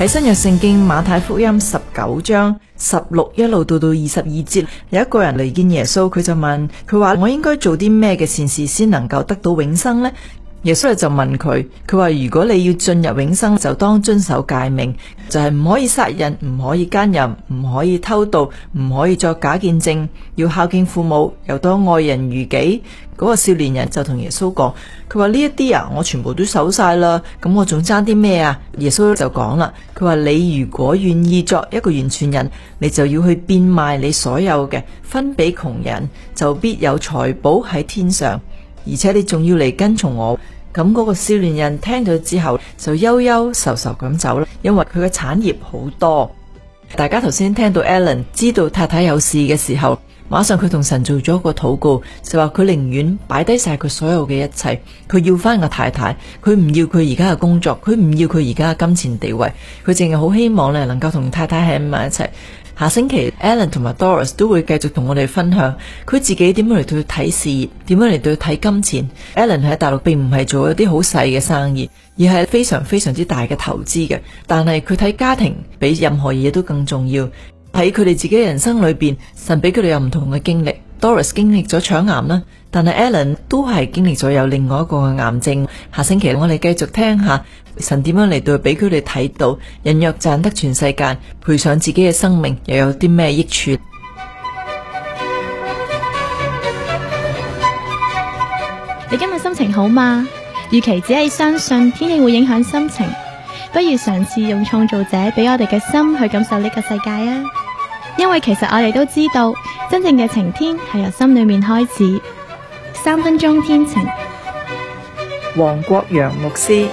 喺新約聖經馬太福音19章16一路到22節，有一個人嚟見耶穌，佢就問佢話：我應該做啲咩嘅善事先能夠得到永生呢？耶穌就問佢話：如果你要進入永生，就當遵守誡命，就係唔可以殺人，唔可以奸淫，唔可以偷盜，唔可以作假見證，要孝敬父母，又當愛人如己。嗰個少年人就同耶穌講，佢話：呢一啲啊，我全部都守晒啦，咁我仲爭啲咩啊？耶穌就講啦，佢話：你如果願意作一個完全人，你就要去變賣你所有嘅，分俾窮人，就必有財寶喺天上。而且你仲要嚟跟從我。咁嗰個少年人聽咗之後就憂憂愁愁咁走啦，因為佢嘅產業好多。大家頭先聽到 Alan 知道太太有事嘅時候，馬上佢同神做咗個禱告，就話佢寧願擺低晒佢所有嘅一切，佢要翻個太太，佢唔要佢而家嘅工作，佢唔要佢而家嘅金錢地位，佢淨係好希望咧能夠同太太喺埋一齊。下星期 Alan 同埋 Doris 都會繼續同我哋分享佢自己點樣嚟到睇事業，點樣嚟到睇金錢。Alan 喺大陸並唔係做一啲好細嘅生意，而係非常非常之大嘅投資嘅，但係佢睇家庭比任何嘢都更重要。喺佢哋自己人生裏邊，神俾佢哋有唔同嘅經歷。Doris 經歷咗腸癌啦，但係 Alan 都係經歷咗有另外一個嘅癌症。下星期我哋繼續聽下神點樣嚟到俾佢哋睇到，人若賺得全世界，賠上自己嘅生命，又有啲咩益處？ 你今日心情好嗎？與其只係相信天氣會影響心情，不如嘗試用創造者俾我哋嘅心去感受呢個世界啊！因為其實我哋都知道，真正嘅晴天係由心裏面開始。3分鐘天晴。 黃國陽牧師。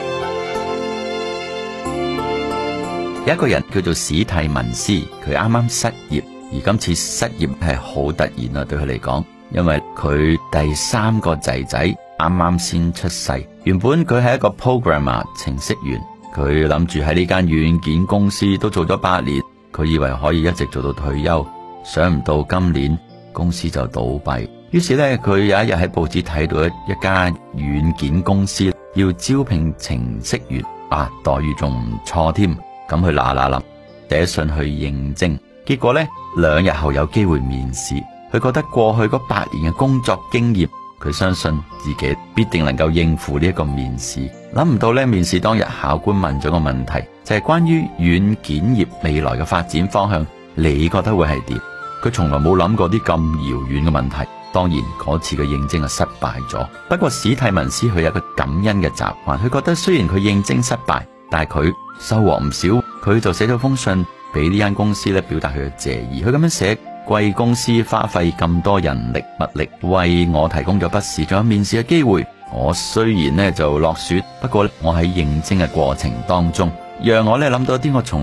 有一個人叫做史蒂文斯，佢啱啱失業，而今次失業係好突然啊，對佢嚟講，因為佢第3個仔仔啱啱先出世。原本佢係一個 programmer 程式員，佢諗住喺呢間軟件公司都做咗8年，佢以為可以一直做到退休，想唔到今年公司就倒閉。於是呢，佢有一日喺報紙睇到一家軟件公司要招聘程式員，待遇仲唔錯添。咁佢嗱臨寫信去應徵，結果呢，2日後有機會面試。佢覺得過去嗰8年嘅工作經驗，佢相信自己必定能夠應付呢一個面試。諗唔到呢，面試當日考官問咗個問題，就係關於軟件業未來嘅發展方向，你覺得會係點？佢從來冇諗過啲咁遙遠嘅問題。當然嗰次嘅應徵係失敗咗。不過史蒂文斯佢有一個感恩嘅習慣，佢覺得雖然佢應徵失敗，但係佢收穫唔少。佢就寫咗封信俾呢間公司咧，表達佢嘅謝意。佢咁樣寫：貴公司花費咁多人力物力為我提供咗筆試，仲有面試嘅機會。我雖然呢就落選，不過我喺應徵嘅過程當中，讓我呢諗到一啲我從